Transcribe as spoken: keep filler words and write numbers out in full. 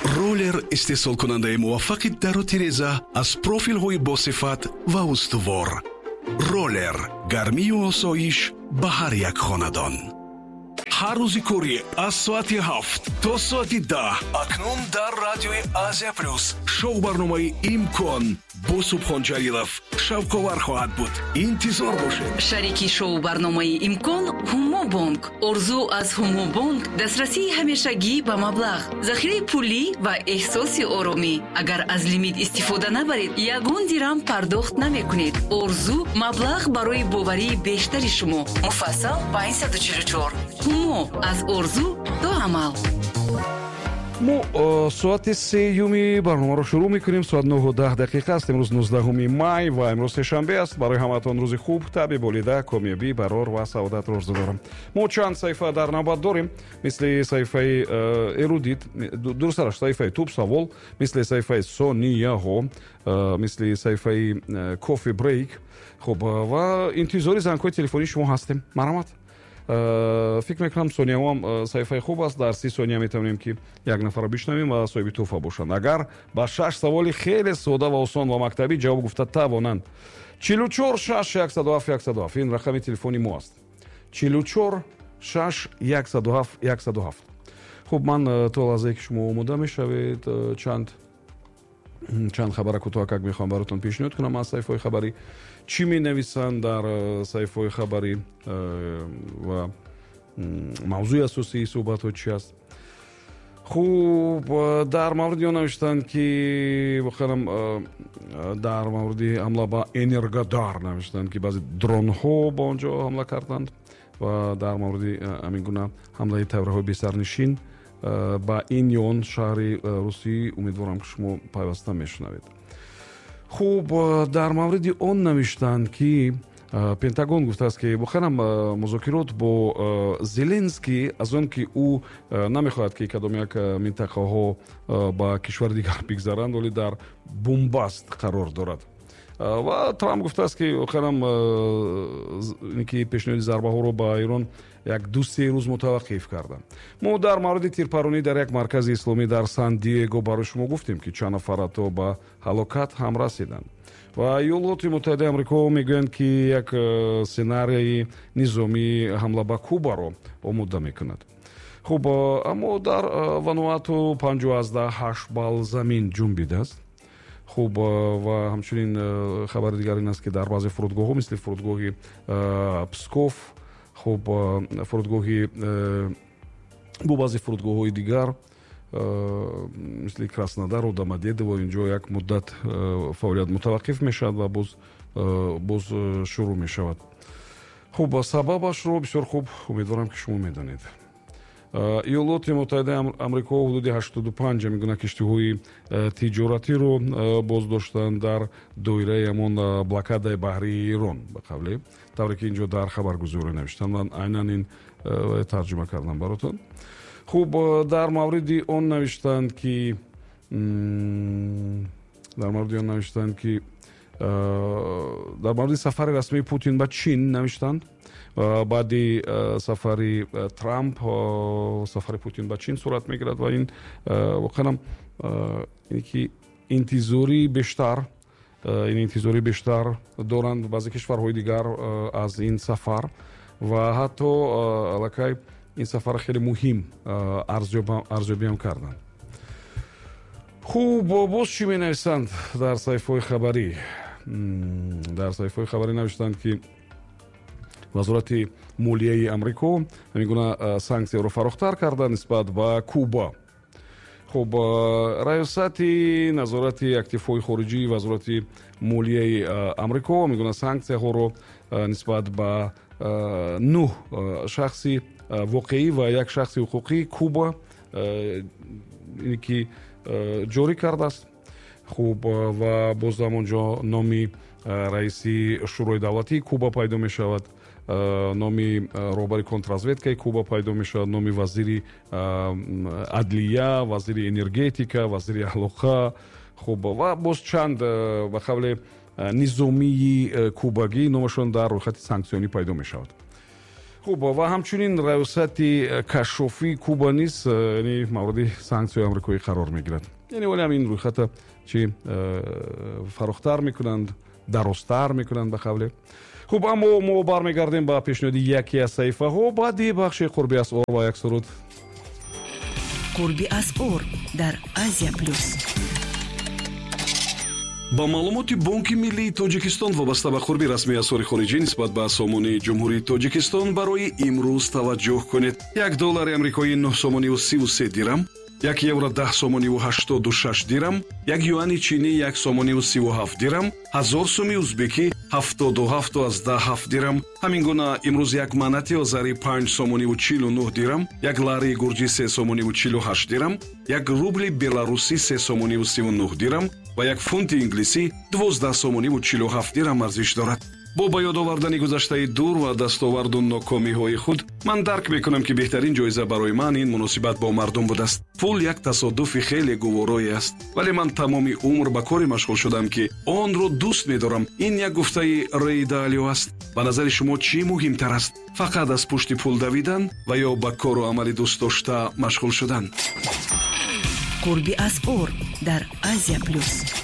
роллер استحصال کننده موفق در و تیرزه از پروفیل های با صفت و استوار. رولر گرمی و آسایش به هر یک خاندان. هر روزی کوری از ساعت هفت تا ساعت ده اکنون در رادیوی آزیا پلوس شو برنامه امکان با سبحان جلیلов شوکاور خواهد بود. انتظار باشید. شریکی شو برنامه امکان هومو بانک. ارزو از هومو بانک دسترسی همیشگی به مبلغ، ذخیره پولی و احساس آرامی. اگر از لیمیت استفاده نبرید یگان درهم پرداخت نمیکنید. ارزو مبلغ برای باوری بیشتری شما. مفصل با صد و چهل و چهار. هومو از ارزو до عمل. ما ساعت سیومی برنامه رو شروع میکنیم. ساعت نه و ده دقیقه است. امروز نوزدهم مای و امروز سه‌شنبه است. برای همتون روز خوب، طبع بولیده، کامیابی، برار و سعادت رو آرزو دارم. ما چند صفحه در نوبت داریم، مثل صفحه ارودیت، درست صفحه توپ سوال، مثل صفحه سونیا ها، مثل صفحه کافی بریک. خب و انتظاری زنگ‌های تلفنی شما هستیم. مرحمت. فکر میکنم سونیا هم صحیفه خوب است. در سی ثانیه میتونیم که یک نفر رو بشنویم و صاحب توفه باشند. اگر با شش سوالی خیلی ساده و آسان و مکتبی جواب گفته توانند. چهل و چهار شش صد و هفت صد و هفت این رقم تلفنی ما است. چهل و چهار شش صد و هفت صد و هفت. خب من تا لحظه که شما آماده میشوید چند چند خبر کوتاه که میخوام براتون پیشنهاد کنم از صحیفه خبری. چی می نویسند در صحیفه خبری و موضوع اساسی صحبت ها چی است؟ خوب در مورد یا نوشتند که بخیرم در مورد حمله با انرگادار نوشتند که بعضی درون ها با اونجا حمله کردند و در مورد همین گونه حمله تیاره های بی‌سرنشین با این یون شهر روسی. امیدوارم که شما پیوسته میشنوید. خوب در مورد اون نوشتند که پنتاگون گفته است که بخیرم مذاکرات با زلنسکی از اون که او نمیخواهد که کدام یک منطقه ها با کشور دیگر بگذارند ولی در بنبست قرار دارد. و ترامپ گفته است که بخیرم اینکه پیشنهاد ضربه ها رو با ایران یک دو سه روز متوقف کردن. ما در مورد تیرپرانی در یک مرکز اسلامی در سان دیگو برای شما گفتیم که چند نفر تا به هلاکت هم رسیدند و ایالات متحده آمریکا میگویند که یک سناریوی نظامی حمله به کوبا رو آماده میکند. خب اما در وانواتو پنجاه و هشت بال زمین جنبیده است. خوب و همچنین خبر دیگر این است که در بعضی فرودگاه ها مثل فرودگاه پسکوف، خب فرودگاهی با بعضی فرودگاه های دیگر مثل کراسنودار و دامادیده و اینجا یک مدت فعالیت متوقف می شود و باز باز شروع می شود. خب سببش رو بسیار خوب امیدوارم که شما می دانید. ایالات متحده آمریکا حدود هشتاد و پنج میگونه کشتی‌های تجارتی رو باز داشتن در دایره همون بلاکاد بحری ایران به قبلی، طوری که اینجا در خبرگزاری نوشتن. من عیناً این ترجمه کردم براتون. خوب در مورد اون نوشتند که در مورد اون نوشتند که در مورد سفر رسمی پوتین به چین نوشتند. بعد سفر ترامپ سفر پوتین به چین صورت میگیرد و این واقعا اینی که انتظاری بیشتر این انتظاری بیشتر دارند بعضی کشورهای دیگر از این سفر و حتی الکی این سفر خیلی مهم ارزیابی هم کردند. خوب باز چی می نویسند در صحیفه خبری؟ در صحیفه خبری نوشتند که وزارت مالیه آمریکا میگونه سانکسیا رو فراختر کرده نسبت به کوبا. خب ریاست نظارت اکتیف‌های خارجی وزارت مالیه آمریکا میگونه سانکسیا ها رو نسبت به نه شخصی واقعی و یک شخص حقوقی کوبا اینی که جاری کرده است. خوب و باز اونجا نامی رئیس شورای دولتی کوبا پیدا می شود، نامی رهبر کنتررازویدکای کوبا پیدا می شود، نامی وزیر عدلیه، وزیر انرژتیکا، وزیر اخلاق. خوب و باز چند به قبل نظامی کوباگی نامشون در رویخط سانکسیونی پیدا می شود. хуб ва ҳамчунин раёсати кашшофии Куба низ яъне мавриди санксияи амрикоӣ қарор мегирад. яъне вале ҳамин рӯйхата чӣ фарохтар мекунанд, дарозтар мекунанд ба қавле. хуб аммо мо бармегардем ба пешниҳоди яке аз саҳифаҳо баъди бахши қурби асъор ва як суруд. қурби асъор дар Азия плюс. ба маълумоти Бонки Миллии Тоҷикистон вобаста ба қурби расмии асъори хориҷӣ нисбат ба сомони ҷумҳурии Тоҷикистон барои имрӯз таваҷҷӯҳ кунед. як доллари амрикоӣ нӯҳ сомониву сиву се дирам, як евро даҳ сомониву ҳаштоду шаш дирам, як юани чинӣ як сомониву сиву ҳафт дирам, ҳазор сӯми узбекӣ ҳафтоду ҳафт аздаҳ ҳафт дирам. ҳамин гуна имрӯз як манати озарӣ панҷ сомониву чилу нӯҳ дирам, як ларии гурҷӣ се сомониву чилу ҳашт дирам, як рубли беларусӣ се сомониву сиву нӯҳ дирам ва як фунти инглисӣ дувоздаҳ сомониву чилу ҳафт дирам арзиш дорад. бо ба ёд овардани гузаштаи дур ва дастоварду нокомиҳои худ ман дарк мекунам ки беҳтарин ҷоиза барои ман ин муносибат бо мардум будааст. пул як тасодуфи хеле гуворое аст, вале ман тамоми умр ба коре машғул шудам ки онро дӯст медорам. ин як гуфтаи Рей Далио аст. ба назари шумо чӣ муҳимтар аст, фақат аз пушти пул давидан ва ё ба кору амали дӯст дошта машғул шудан? қурби асъор дар Азия плюс.